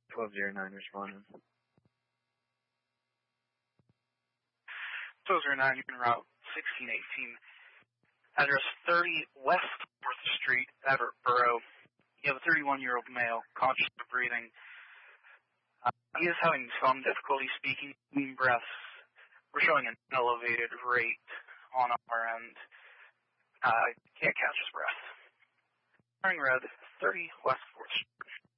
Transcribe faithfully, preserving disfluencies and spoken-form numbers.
twelve oh nine responding. twelve oh nine, you're in route sixteen eighteen. Address thirty West fourth Street, Everett Borough. You have a thirty-one-year-old male, conscious of breathing. Uh, he is having some difficulty speaking between breaths. We're showing an elevated rate on our end. Uh, can't catch his breath. Turning red, thirty West fourth Street.